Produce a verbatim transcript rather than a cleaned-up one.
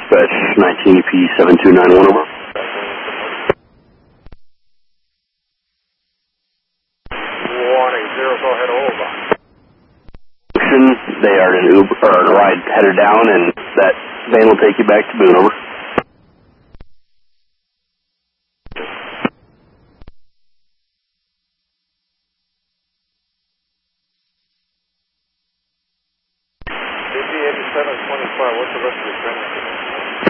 Dispatch nineteen E P seven two nine one over. Warning, zero, go ahead, over. They are in Uber, or a ride headed down, and that van will take you back to Boone, over. eighty-seven twenty-five, what's the rest of the training?